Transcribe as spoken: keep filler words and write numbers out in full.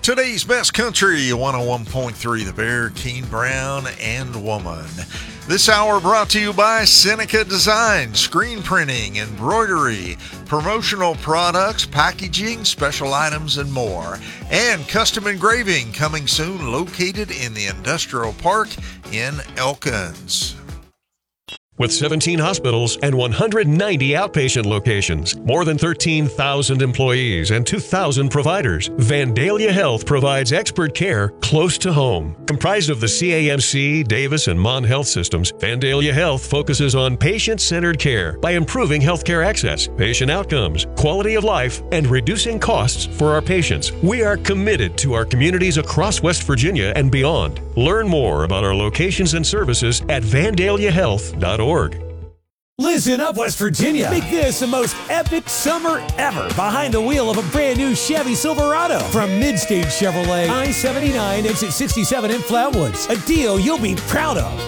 Today's Best Country, one oh one point three The Bear, Keen Brown, and Woman. This hour brought to you by Seneca Design, screen printing, embroidery, promotional products, packaging, special items, and more. And custom engraving coming soon, located in the Industrial Park in Elkins. With seventeen hospitals and one hundred ninety outpatient locations, more than thirteen thousand employees, and two thousand providers, Vandalia Health provides expert care close to home. Comprised of the C A M C, Davis, and Mon Health systems, Vandalia Health focuses on patient-centered care by improving healthcare access, patient outcomes, quality of life, and reducing costs for our patients. We are committed to our communities across West Virginia and beyond. Learn more about our locations and services at vandalia health dot org. Listen up, West Virginia. Make this the most epic summer ever behind the wheel of a brand new Chevy Silverado from Midstage Chevrolet, I seventy-nine, exit sixty-seven in Flatwoods. A deal you'll be proud of.